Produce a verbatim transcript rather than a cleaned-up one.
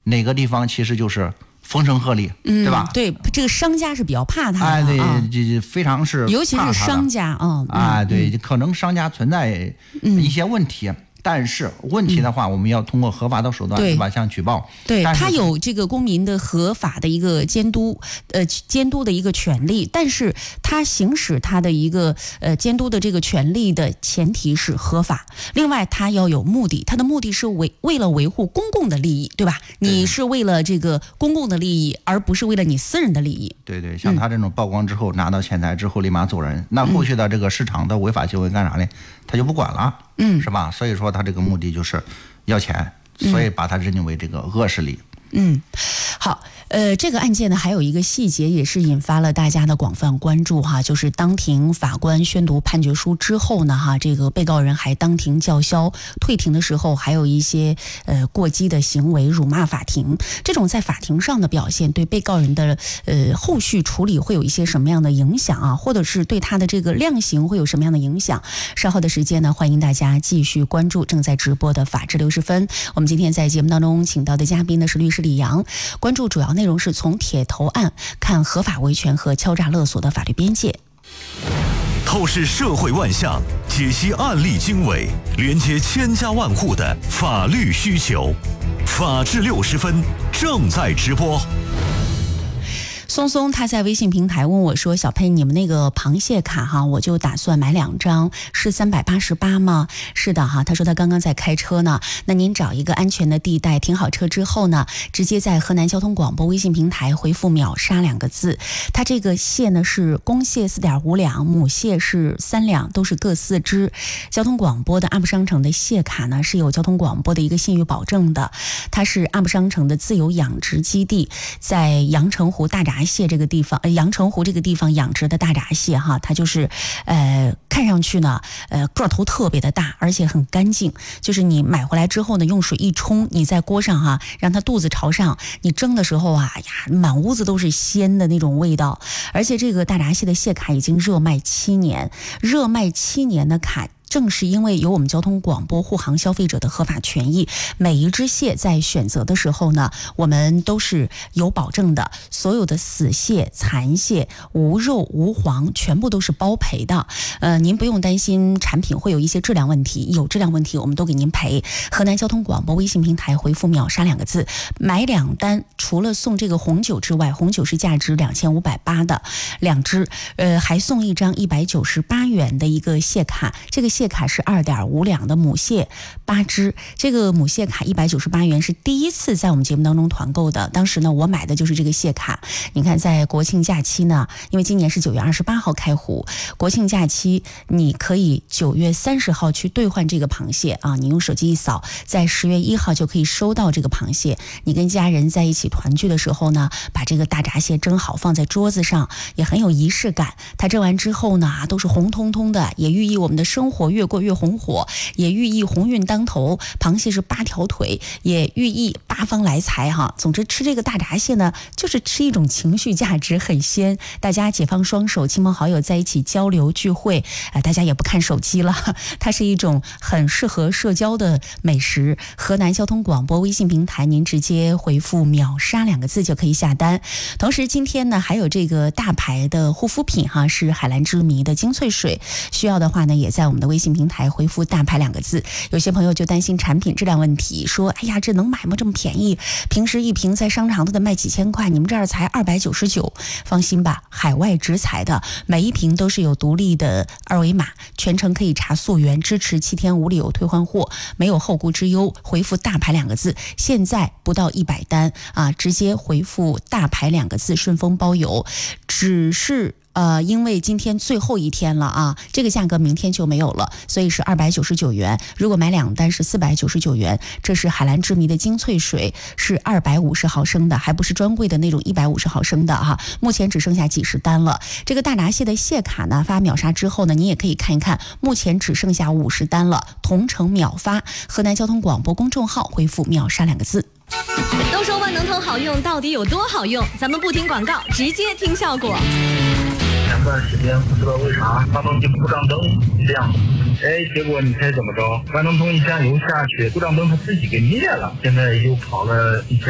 哪个地方其实就是风声鹤唳， 嗯， 对吧？ 对，这个商家是比较怕他的， 哎，对， 啊、 这非常是， 尤其是商家啊， 啊、嗯，对，可能商家存在一些问题。嗯，但是问题的话，我们要通过合法的手段，对吧？像举报， 对，他有这个公民的合法的一个监督，呃，监督的一个权利，但是他行使他的一个呃监督的这个权利的前提是合法。另外，他要有目的，他的目的是为为了维护公共的利益，对吧？你是为了这个公共的利益，而不是为了你私人的利益。 对对，像他这种曝光之后、嗯、拿到钱财之后立马走人，那后续的这个市场的违法行为干啥呢？他就不管了，嗯，是吧？所以说他这个目的就是要钱，所以把他认定为这个恶势力。 嗯，好，呃，这个案件呢，还有一个细节也是引发了大家的广泛关注哈，就是当庭法官宣读判决书之后呢，哈，这个被告人还当庭叫嚣，退庭的时候还有一些呃过激的行为，辱骂法庭。这种在法庭上的表现，对被告人的呃后续处理会有一些什么样的影响啊？或者是对他的这个量刑会有什么样的影响？稍后的时间呢，欢迎大家继续关注正在直播的法治六十分。我们今天在节目当中请到的嘉宾呢是律师李阳，关注主要内容是从铁头案看合法维权和敲诈勒索的法律边界， 透视社会万象，解析案例经纬，连接千家万户的法律需求。法治六十分正在直播。 松松他在微信平台问我说：“小佩，你们那个螃蟹卡哈，我就打算买两张，是三百八十八吗？”是的哈，他说他刚刚在开车呢。那您找一个安全的地带停好车之后呢，直接在河南交通广播微信平台回复秒杀两个字。他这个蟹呢是公蟹四点五两，母蟹是三两，都是各四只。交通广播的 U P 商城的蟹卡呢是有交通广播的一个信誉保证的，它是 U P 商城的自有养殖基地，在阳澄湖大闸蟹这个地方，呃，阳澄湖这个地方养殖的大闸蟹哈，它就是，呃，看上去呢，呃，个头特别的大，而且很干净。就是你买回来之后呢，用水一冲，你在锅上哈，让它肚子朝上，你蒸的时候啊，呀，满屋子都是鲜的那种味道。而且这个大闸蟹的蟹卡已经热卖七年，热卖七年的卡。正是因为有我们交通广播护航消费者的合法权益，每一只蟹在选择的时候呢，我们都是有保证的，所有的死蟹、残蟹、无肉无黄，全部都是包赔的。呃，您不用担心产品会有一些质量问题，有质量问题我们都给您赔。河南交通广播微信平台回复秒杀两个字，买两单，除了送这个红酒之外，红酒是价值两千五百八的两只，呃，还送一张一百九十八元的一个蟹卡，这个蟹蟹卡是二点五两的母蟹八只，这个母蟹卡一百九十八元是第一次在我们节目当中团购的。当时呢，我买的就是这个蟹卡。你看，在国庆假期呢，因为今年是九月二十八号开湖，国庆假期你可以九月三十号去兑换这个螃蟹啊，你用手机一扫，在十月一号就可以收到这个螃蟹。你跟家人在一起团聚的时候呢，把这个大闸蟹蒸好放在桌子上，也很有仪式感。它蒸完之后呢，都是红彤彤的，也寓意我们的生活越过越红火，也寓意鸿运当头。螃蟹是八条腿，也寓意八方来财哈。总之吃这个大闸蟹呢，就是吃一种情绪价值，很鲜。大家解放双手，亲朋好友在一起交流聚会，呃、大家也不看手机了，它是一种很适合社交的美食。河南交通广播微信平台，您直接回复秒杀两个字就可以下单。同时今天呢，还有这个大牌的护肤品哈，是海蓝之谜的精粹水，需要的话呢，也在我们的微信平台回复大牌两个字。有些朋友就担心产品质量问题，说哎呀，这能买吗？这么便宜，平时一瓶在商场都得卖几千块，你们这儿才二百九十九。放心吧，海外直采的，每一瓶都是有独立的二维码，全程可以查溯源，支持七天无理由退换货，没有后顾之忧。回复大牌两个字，现在不到一百单啊，直接回复大牌两个字，顺丰包邮。只是呃，因为今天最后一天了啊，这个价格明天就没有了，所以是二百九十九元。如果买两单是四百九十九元。这是海蓝之谜的精粹水，是二百五十毫升的，还不是专柜的那种一百五十毫升的哈。目前只剩下几十单了。这个大闸蟹的蟹卡呢，发秒杀之后呢，你也可以看一看，目前只剩下五十单了，同城秒发。河南交通广播公众号回复秒杀两个字。 都说万能通好用，到底有多好用？咱们不听广告，直接听效果。 前段时间不知道为啥发动机故障灯亮，哎，结果你猜怎么着？万能通一加油下去，故障灯它自己给灭了，现在又跑了一千